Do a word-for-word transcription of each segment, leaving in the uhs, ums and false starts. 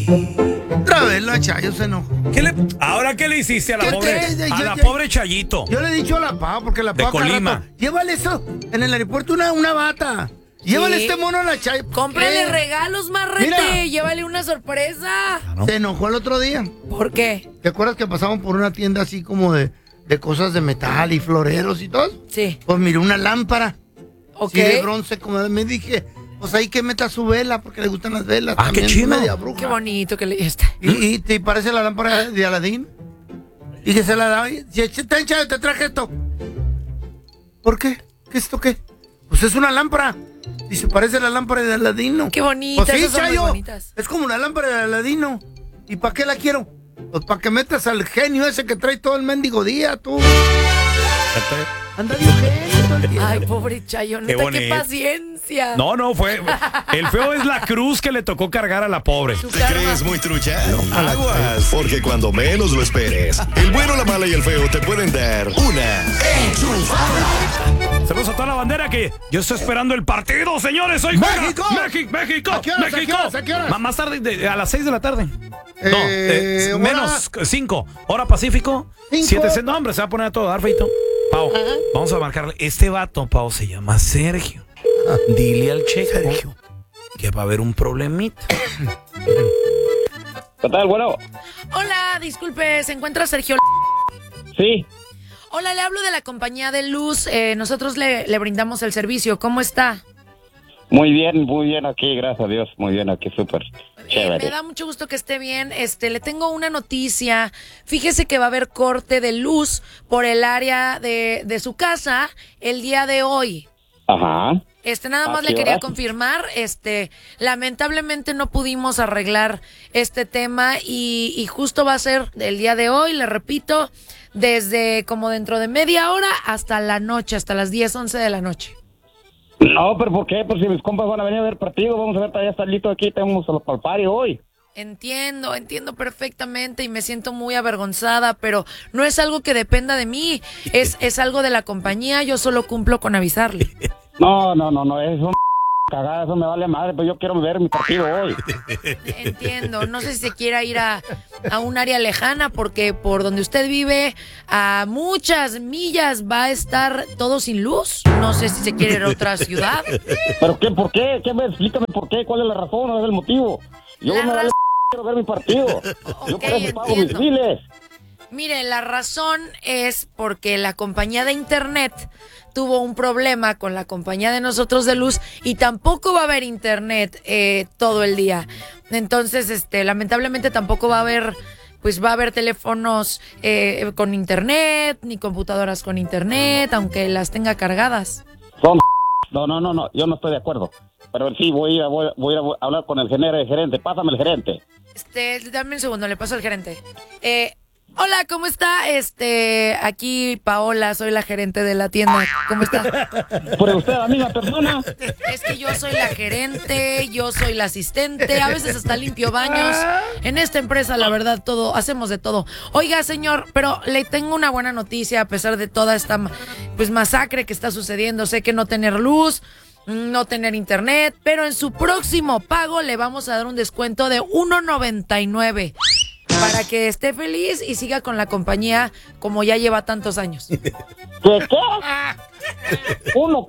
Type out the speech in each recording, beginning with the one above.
Otra vez la Chayo se enojó. ¿Qué le, ¿Ahora qué le hiciste a la ¿Qué pobre, te- a yo- la yo- pobre Chayito? Yo le he dicho a la Pau, porque la De Pau cada Colima. rato, llévale eso, en el aeropuerto una, una bata. Llévale Sí. este mono a la Chayo. Cómprale ¿Qué? regalos, Marrete. Mira. Llévale una sorpresa. Se enojó el otro día. ¿Por qué? ¿Te acuerdas que pasamos por una tienda así como de, de cosas de metal y floreros y todo? Sí. Pues miré una lámpara. Ok. Sí, de bronce, como me dije, pues ahí que meta su vela, porque le gustan las velas. Ah, qué también, chido. media bruja. Qué bonito que le está. Y, y te parece la lámpara de Aladín. Y que se la da. Y dice, ten, Chayo, te traje esto. ¿Por qué? ¿Qué es esto qué? Pues es una lámpara. Dice, parece la lámpara de Aladino. Qué bonita, Pues sí, esas son muy Chayo, bonitas. es como una lámpara de Aladino. ¿Y para qué la quiero? Pues para que metas al genio ese que trae todo el mendigo día, tú. Anda de genio todo el tiempo. Ay, pobre Chayo, Qué neta, qué, bonito. paciencia. No, no, fue. El feo es la cruz que le tocó cargar a la pobre. Su ¿Te karma. crees muy trucha? Aguas, porque cuando menos lo esperes, el bueno, la mala y el feo te pueden dar una enchufada. Saludos a toda la bandera que yo estoy esperando el partido, señores. Hoy juega ¡México! México, México, ¿A qué horas, México. a qué horas, a qué horas? Ma- Más tarde, de- a las seis de la tarde. Eh, no, eh, hora- menos cinco. Hora Pacífico. Cinco. Siete, se- no, hombre, se va a poner a todo dar, feito. Pau, vamos a marcarle. Este vato, Pau, se llama Sergio. Dile al Checo que va a haber un problemita. ¿Qué tal, bueno? Hola, disculpe, ¿se encuentra Sergio? Sí, Hola, le hablo de la compañía de luz. Eh, nosotros le, le brindamos el servicio. ¿Cómo está? muy bien, muy bien aquí, gracias a Dios, muy bien aquí, súper Eh, chévere. me da mucho gusto que esté bien. Este, le tengo una noticia. Fíjese que va a haber corte de luz por el área de, de su casa el día de hoy. Ajá. Este, nada ¿A más qué le quería hora? confirmar, este, lamentablemente no pudimos arreglar este tema y, y justo va a ser el día de hoy, le repito, desde como dentro de media hora hasta la noche, hasta las diez, once de la noche. No, pero ¿por qué? Pues si mis compas van a venir a ver partido, vamos a ver, ya está listo aquí, tenemos los palparios hoy. Entiendo, entiendo perfectamente y me siento muy avergonzada, pero no es algo que dependa de mí, es, es algo de la compañía, yo solo cumplo con avisarle. No, no, no, no, eso cagada, eso me vale madre, pero yo quiero ver mi partido hoy. Entiendo, no sé si se quiera ir a, a un área lejana porque por donde usted vive a muchas millas va a estar todo sin luz. No sé si se quiere ir a otra ciudad. ¿Pero qué? ¿Por qué? ¿Qué me explícame por qué? ¿Cuál es la razón? ¿Cuál es el motivo? Yo La me vale raz- quiero ver mi partido. Yo Ok, por eso pago mis entiendo. biles. Mire, la razón es porque la compañía de internet tuvo un problema con la compañía de nosotros de luz y tampoco va a haber internet eh, todo el día. Entonces, este, lamentablemente tampoco va a haber, pues va a haber teléfonos eh, con internet, ni computadoras con internet, aunque las tenga cargadas. Son no, no, no, no, yo no estoy de acuerdo. Pero sí, voy a ir a, voy, voy a, ir a hablar con el gerente, el gerente. Pásame el gerente. Este, dame un segundo, le paso al gerente. Eh, hola, ¿cómo está? Este, aquí Paola, soy la gerente de la tienda. ¿Cómo está? ¿Pero usted la misma persona? Es que yo soy la gerente, yo soy la asistente, a veces hasta limpio baños. En esta empresa, la verdad, todo, hacemos de todo. Oiga, señor, pero le tengo una buena noticia a pesar de toda esta pues masacre que está sucediendo. Sé que no tener luz, no tener internet, pero en su próximo pago le vamos a dar un descuento de uno noventa y nueve para que esté feliz y siga con la compañía como ya lleva tantos años. ¿Qué qué? ¿Uno qué?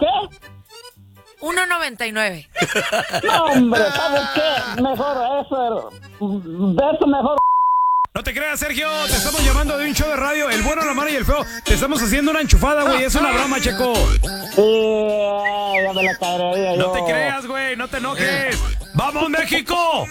uno noventa y nueve. No, hombre, ¿sabes qué? Mejor eso, de eso mejor. No te creas, Sergio, te estamos llamando de un show de radio, el bueno, la mala y el feo. Te estamos haciendo una enchufada, güey, es una broma, Checo. Sí, ya me la caería yo. No te creas, güey, no te enojes. ¡Vamos, México!